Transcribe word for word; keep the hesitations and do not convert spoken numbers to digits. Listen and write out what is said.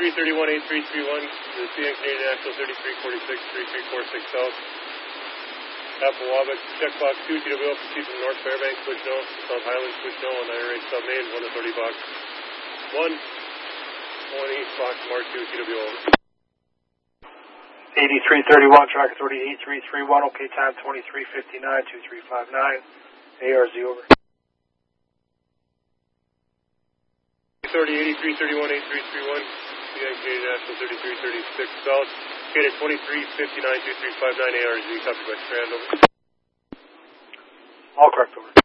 eighty-three thirty-one, eighty-three thirty-one, the C N Canadian National thirty-three forty-six, thirty-three forty-six South. Apple Waback, check box two, T W L, proceed from North Fairbanks, switch no, South Highland, switch no, on nine eight Sub Main, one authority box. one, twenty, box mark two, T W L. eighty-three thirty-one, track authority eighty-three thirty-one, okay, time twenty-three fifty-nine, two three five nine, A R Z over. Authority eighty-three thirty-one, eighty-three thirty-one, C N Canadian National thirty-three thirty-six South, located twenty-three fifty-nine, two three five nine, A R Z, copy by Strand, over. All correct, over.